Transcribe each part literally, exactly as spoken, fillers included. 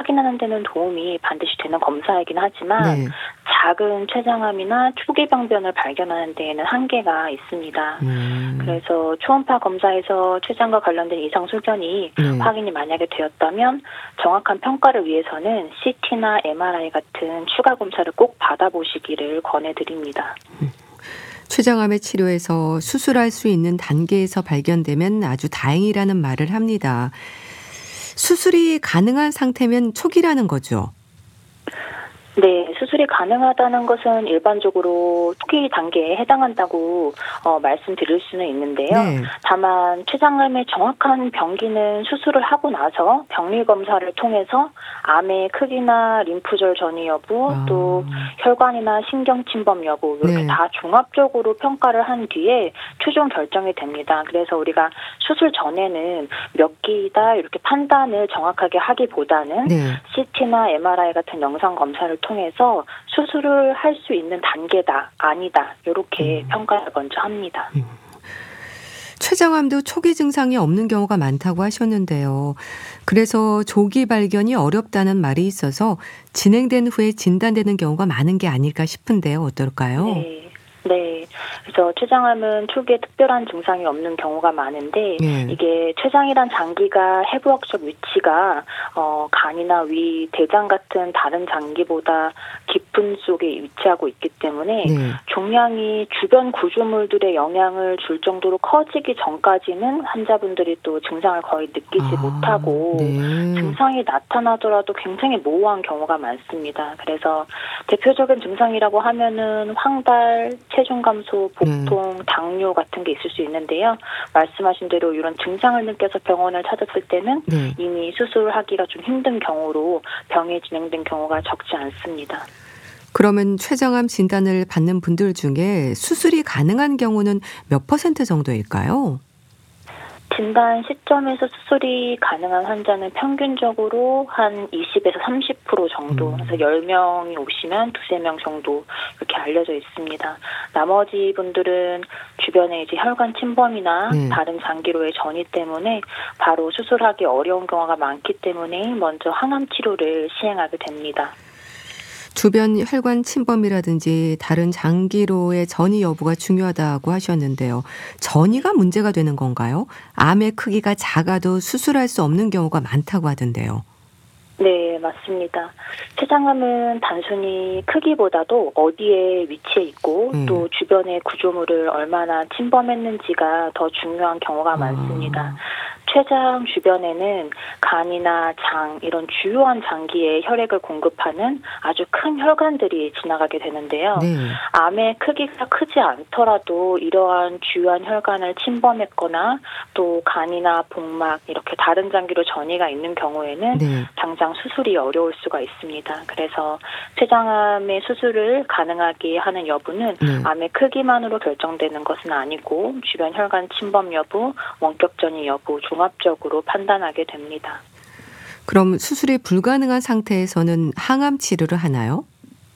확인하는 데는 도움이 반드시 되는 검사이긴 하지만 네. 작은 췌장암이나 초기 병변을 발견하는 데에는 한계가 있습니다. 음. 그래서 초음파 검사에서 췌장과 관련된 이상 소견이 네. 확인이 만약에 되었다면 정확한 평가를 위해서는 씨티나 엠알아이 같은 추가 검사를 꼭 받아보시기를 권해드립니다. 음. 췌장암의 치료에서 수술할 수 있는 단계에서 발견되면 아주 다행이라는 말을 합니다. 수술이 가능한 상태면 초기라는 거죠? 네, 수술이 가능하다는 것은 일반적으로 초기 단계에 해당한다고 어, 말씀드릴 수는 있는데요. 네. 다만 췌장암의 정확한 병기는 수술을 하고 나서 병리 검사를 통해서 암의 크기나 림프절 전이 여부, 아. 또 혈관이나 신경 침범 여부 이렇게 네. 다 종합적으로 평가를 한 뒤에 최종 결정이 됩니다. 그래서 우리가 수술 전에는 몇 기이다 이렇게 판단을 정확하게 하기보다는 네. 씨티나 엠알아이 같은 영상 검사를 통해서 수술을 할 수 있는 단계다, 아니다 이렇게 음. 평가를 먼저 합니다. 음. 췌장암도 초기 증상이 없는 경우가 많다고 하셨는데요. 그래서 조기 발견이 어렵다는 말이 있어서 진행된 후에 진단되는 경우가 많은 게 아닐까 싶은데요. 어떨까요? 네. 네. 그래서 췌장암은 초기에 특별한 증상이 없는 경우가 많은데 네. 이게 췌장이란 장기가 해부학적 위치가 어, 간이나 위, 대장 같은 다른 장기보다 깊은 속에 위치하고 있기 때문에 네. 종양이 주변 구조물들의 영향을 줄 정도로 커지기 전까지는 환자분들이 또 증상을 거의 느끼지 아, 못하고 네. 증상이 나타나더라도 굉장히 모호한 경우가 많습니다. 그래서 대표적인 증상이라고 하면은 황달, 체중 감소, 복통, 당뇨 같은 게 있을 수 있는데요. 말씀하신 대로 이런 증상을 느껴서 병원을 찾았을 때는 네. 이미 수술하기가 좀 힘든 경우로 병이 진행된 경우가 적지 않습니다. 그러면 췌장암 진단을 받는 분들 중에 수술이 가능한 경우는 몇 퍼센트 정도일까요? 진단 시점에서 수술이 가능한 환자는 평균적으로 한 이십에서 삼십 퍼센트 정도, 음. 그래서 열 명이 오시면 두세 명 정도 이렇게 알려져 있습니다. 나머지 분들은 주변에 이제 혈관 침범이나 네. 다른 장기로의 전이 때문에 바로 수술하기 어려운 경우가 많기 때문에 먼저 항암 치료를 시행하게 됩니다. 주변 혈관 침범이라든지 다른 장기로의 전이 여부가 중요하다고 하셨는데요. 전이가 문제가 되는 건가요? 암의 크기가 작아도 수술할 수 없는 경우가 많다고 하던데요. 네, 맞습니다. 췌장암은 단순히 크기보다도 어디에 위치해 있고 음. 또 주변의 구조물을 얼마나 침범했는지가 더 중요한 경우가 아. 많습니다. 췌장 주변에는 간이나 장 이런 주요한 장기에 혈액을 공급하는 아주 큰 혈관들이 지나가게 되는데요. 네. 암의 크기가 크지 않더라도 이러한 주요한 혈관을 침범했거나 또 간이나 복막 이렇게 다른 장기로 전이가 있는 경우에는 네. 당장 수술이 어려울 수가 있습니다. 그래서 췌장암의 수술을 가능하게 하는 여부는 네. 암의 크기만으로 결정되는 것은 아니고 주변 혈관 침범 여부, 원격 전이 여부 종합적으로 판단하게 됩니다. 그럼 수술이 불가능한 상태에서는 항암 치료를 하나요?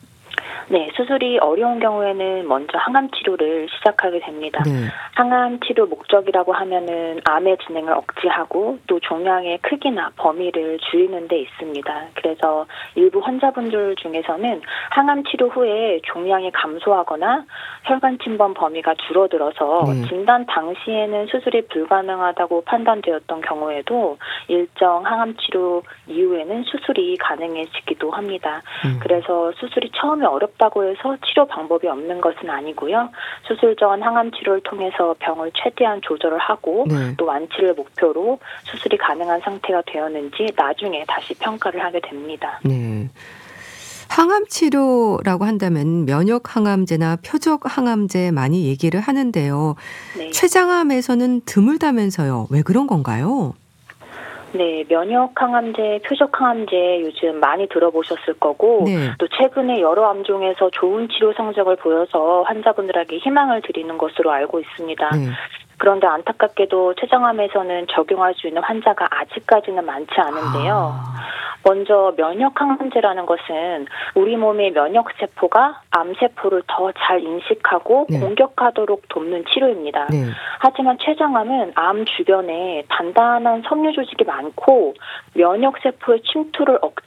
네, 수술이 어려운 경우에는 먼저 항암 치료를 시작하게 됩니다. 네. 항암 치료 목적이라고 하면은 암의 진행을 억제하고 또 종양의 크기나 범위를 줄이는 데 있습니다. 그래서 일부 환자분들 중에서는 항암 치료 후에 종양이 감소하거나 혈관 침범 범위가 줄어들어서 네. 진단 당시에는 수술이 불가능하다고 판단되었던 경우에도 일정 항암 치료 이후에는 수술이 가능해지기도 합니다. 음. 그래서 수술이 처음에 어렵다고 해서 치료 방법이 없는 것은 아니고요. 수술 전 항암 치료를 통해서 병을 최대한 조절을 하고 네. 또 완치를 목표로 수술이 가능한 상태가 되었는지 나중에 다시 평가를 하게 됩니다. 네. 항암 치료라고 한다면 면역 항암제나 표적 항암제 많이 얘기를 하는데요. 네. 췌장암에서는 드물다면서요. 왜 그런 건가요? 네, 면역 항암제, 표적 항암제 요즘 많이 들어보셨을 거고 네. 또 최근에 여러 암종에서 좋은 치료 성적을 보여서 환자분들에게 희망을 드리는 것으로 알고 있습니다. 네. 그런데 안타깝게도 췌장암에서는 적용할 수 있는 환자가 아직까지는 많지 않은데요. 아. 먼저 면역 항암제라는 것은 우리 몸의 면역 세포가 암 세포를 더 잘 인식하고 네. 공격하도록 돕는 치료입니다. 네. 하지만 췌장암은 암 주변에 단단한 섬유 조직이 많고 면역 세포의 침투를